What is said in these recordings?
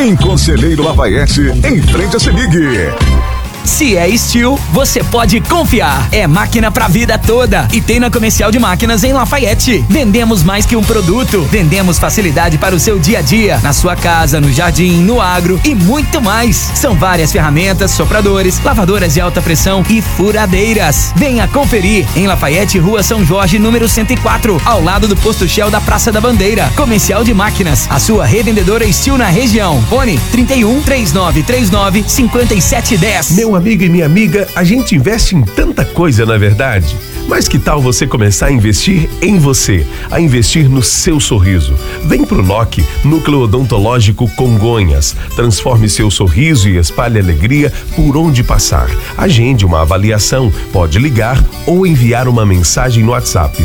em Conselheiro Lafayette, em frente a Semig. Se é Steel, você pode confiar. É máquina pra vida toda. E tem na Comercial de Máquinas em Lafayette. Vendemos mais que um produto. Vendemos facilidade para o seu dia a dia, na sua casa, no jardim, no agro e muito mais. São várias ferramentas, sopradores, lavadoras de alta pressão e furadeiras. Venha conferir em Lafayette, Rua São Jorge, número 104, ao lado do Posto Shell da Praça da Bandeira. Comercial de Máquinas, a sua revendedora Steel na região. Fone 31-3939 5710. Meu amigo e minha amiga, a gente investe em tanta coisa, na verdade. Mas que tal você começar a investir em você, a investir no seu sorriso? Vem pro NOC, Núcleo Odontológico Congonhas. Transforme seu sorriso e espalhe alegria por onde passar. Agende uma avaliação, pode ligar ou enviar uma mensagem no WhatsApp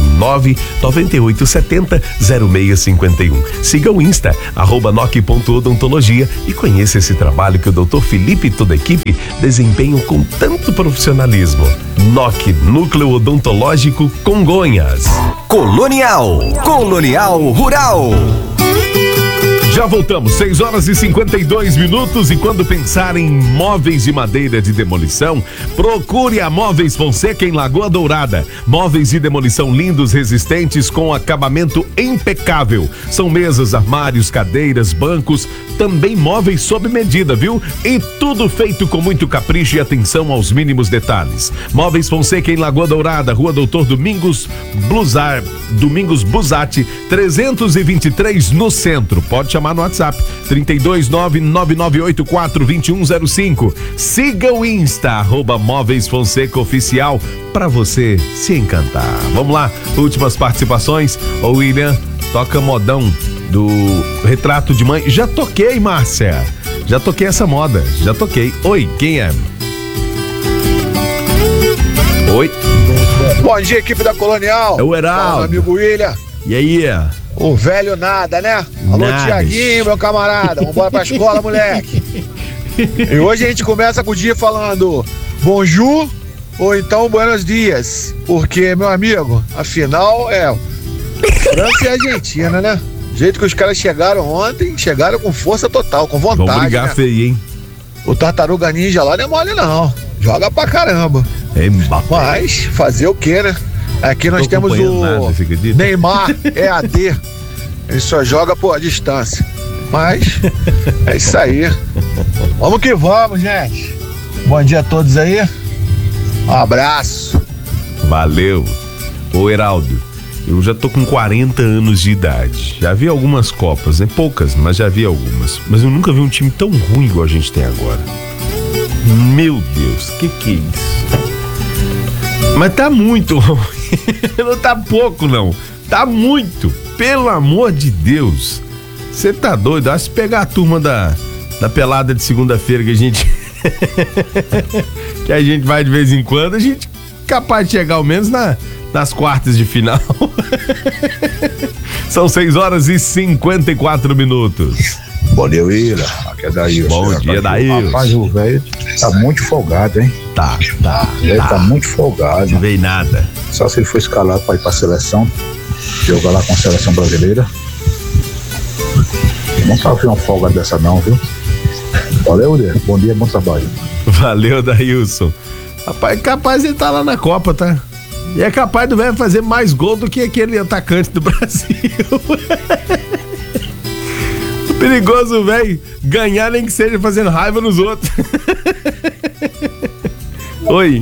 99870-0651. Siga o Insta, @NOC.odontologia e conheça esse trabalho que o Dr. Felipe e toda a equipe desempenham com tanto profissionalismo. NOC, Núcleo Odontológico Congonhas. Colonial Rural. Já voltamos, 6h52 e quando pensar em móveis de madeira de demolição, procure a Móveis Fonseca em Lagoa Dourada. Móveis de demolição lindos, resistentes, com acabamento impecável. São mesas, armários, cadeiras, bancos, também móveis sob medida, viu? E tudo feito com muito capricho e atenção aos mínimos detalhes. Móveis Fonseca em Lagoa Dourada, Rua Doutor Domingos Busatti, 323 no centro. Pode chamar no WhatsApp 329-9984-2105. Siga o Insta, @Móveis Fonseca Oficial, pra você se encantar. Vamos lá, últimas participações. Ô William, toca modão do Retrato de Mãe. Já toquei, Márcia. Já toquei essa moda. Já toquei. Oi, quem é? Oi. Bom dia, equipe da Colonial. É o Heraldo. Fala, amigo William. E aí? O velho nada, né? Alô, Tiaguinho, meu camarada. Vambora pra escola, moleque. E hoje a gente começa com o dia falando bonjour ou então buenos dias. Porque, meu amigo, afinal é França e Argentina, né? Do jeito que os caras chegaram ontem, chegaram com força total, com vontade. Vamos brigar, né? feio, hein? O Tartaruga Ninja lá não é mole, não. Joga pra caramba. Mas fazer o quê, né? Aqui nós temos o Neymar EAD. Ele só joga por a distância. Mas é isso aí. Vamos que vamos, gente. Bom dia a todos aí. Um abraço. Valeu. Ô Heraldo, eu já tô com 40 anos de idade. Já vi algumas Copas, né? Poucas, mas já vi algumas. Mas eu nunca vi um time tão ruim igual a gente tem agora. Meu Deus, que é isso? Mas tá muito ruim. Não tá pouco, não. Tá muito. Pelo amor de Deus. Você tá doido? Acho que pegar a turma da pelada de segunda-feira que a gente que a gente vai de vez em quando, a gente é capaz de chegar ao menos nas quartas de final. São 6h54. Bom dia, William. Aqui é Daílson. Bom dia, Daílson. Rapaz, o velho tá muito folgado, hein? Tá. Ele tá muito folgado. Não veio nada. Só se ele for escalado pra ir pra seleção, jogar lá com a seleção brasileira. Não tá vendo uma folga dessa não, viu? Valeu, William. Bom dia, bom trabalho. Valeu, Daílson. Rapaz, capaz ele tá lá na Copa, tá? E é capaz do velho fazer mais gol do que aquele atacante do Brasil. Perigoso, velho, ganhar nem que seja fazendo raiva nos outros. Oi.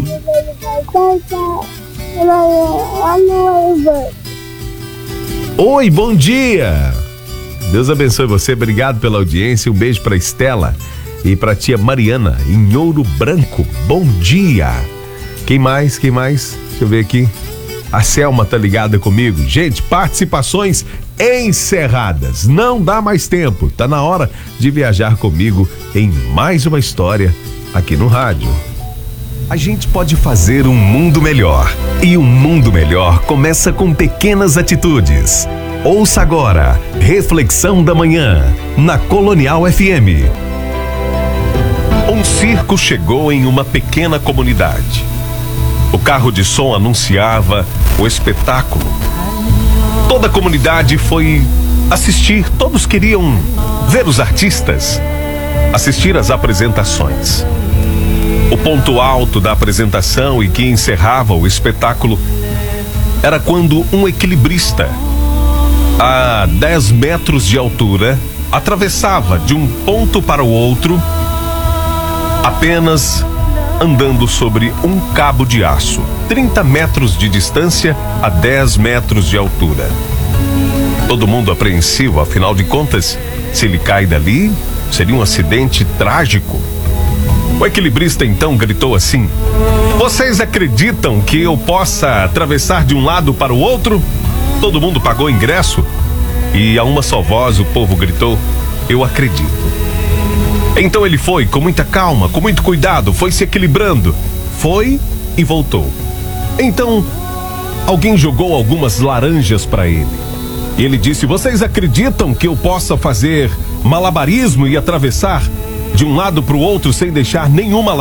Oi, bom dia. Deus abençoe você, obrigado pela audiência. Um beijo pra Estela e pra tia Mariana em Ouro Branco. Bom dia. Quem mais? Deixa eu ver aqui. A Selma tá ligada comigo. Gente, participações encerradas. Não dá mais tempo. Tá na hora de viajar comigo em mais uma história aqui no rádio. A gente pode fazer um mundo melhor. E um mundo melhor começa com pequenas atitudes. Ouça agora, Reflexão da Manhã, na Colonial FM. Um circo chegou em uma pequena comunidade. O carro de som anunciava o espetáculo. Toda a comunidade foi assistir, todos queriam ver os artistas. assistir às apresentações. O ponto alto da apresentação e que encerrava o espetáculo era quando um equilibrista, a 10 metros de altura, atravessava de um ponto para o outro, apenas andando sobre um cabo de aço, 30 metros de distância a 10 metros de altura. Todo mundo apreensivo, afinal de contas, se ele cai dali, seria um acidente trágico. O equilibrista então gritou assim: "Vocês acreditam que eu possa atravessar de um lado para o outro?" Todo mundo pagou ingresso e a uma só voz o povo gritou: "Eu acredito." Então ele foi com muita calma, com muito cuidado, foi se equilibrando, foi e voltou. Então alguém jogou algumas laranjas para ele. E ele disse: "Vocês acreditam que eu possa fazer malabarismo e atravessar de um lado para o outro sem deixar nenhuma